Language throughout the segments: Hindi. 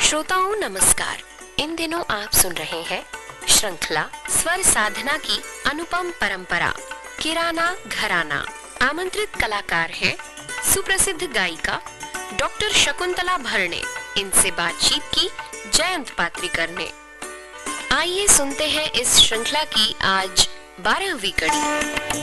श्रोताओं नमस्कार। इन दिनों आप सुन रहे हैं श्रृंखला स्वर साधना की अनुपम परंपरा किराना घराना। आमंत्रित कलाकार हैं सुप्रसिद्ध गायिका डॉक्टर शकुंतला भरणे। इनसे बातचीत की जयंत पात्रिकर ने। आइए सुनते हैं इस श्रृंखला की आज 12वीं कड़ी।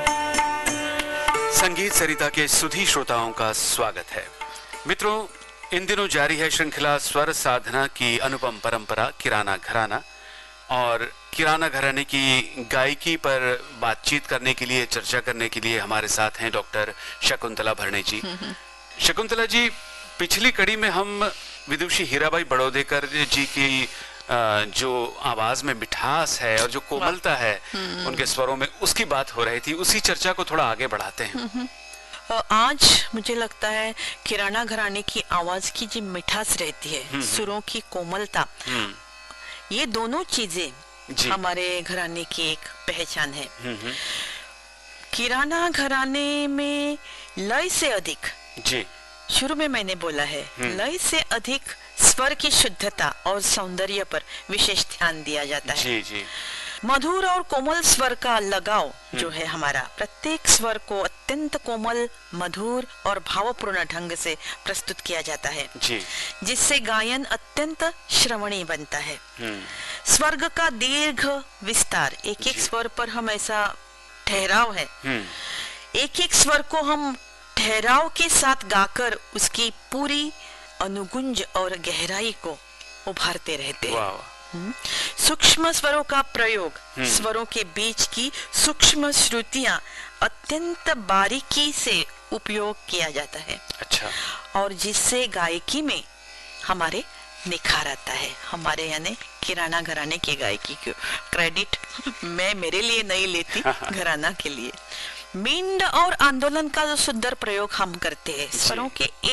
संगीत सरिता के सुधी श्रोताओं का स्वागत है। मित्रों, इन दिनों जारी है श्रृंखला स्वर साधना की अनुपम परंपरा किराना घराना, और किराना घराने की गायकी पर बातचीत करने के लिए, चर्चा करने के लिए हमारे साथ हैं डॉक्टर शकुंतला भरणे जी। शकुंतला जी, पिछली कड़ी में हम विदुषी हीराबाई बड़ौदेकर जी की जो आवाज में मिठास है और जो कोमलता है उनके स्वरों में, उसकी बात हो रही थी। उसी चर्चा को थोड़ा आगे बढ़ाते हैं। आज मुझे लगता है किराना घराने की आवाज की जो मिठास रहती है, सुरों की कोमलता, ये दोनों चीजें हमारे घराने की एक पहचान है। किराना घराने में लय से अधिक, जी शुरू में मैंने बोला है, लय से अधिक स्वर की शुद्धता और सौंदर्य पर विशेष ध्यान दिया जाता है। जी जी। मधुर और कोमल स्वर का लगाव जो है हमारा, प्रत्येक स्वर को अत्यंत कोमल, मधुर और भावपूर्ण ढंग से प्रस्तुत किया जाता है, जी, जिससे गायन अत्यंत श्रवणीय बनता है। स्वर्ग का दीर्घ विस्तार, एक एक स्वर पर हम ऐसा ठहराव है, एक एक स्वर को हम ठहराव के साथ गाकर उसकी पूरी अनुगुंज और गहराई को उभारते रहते हैं। सूक्ष्म स्वरों का प्रयोग, स्वरों के बीच की सूक्ष्म श्रुतियां अत्यंत बारीकी से उपयोग किया जाता है। अच्छा। और जिससे गायकी में हमारे निखार आता है। हमारे यानी किराना घराने की गायकी को क्रेडिट मैं मेरे लिए नहीं लेती, घराना के लिए। मींड और आंदोलन का जो सुंदर प्रयोग हम करते हैं, स्वरों के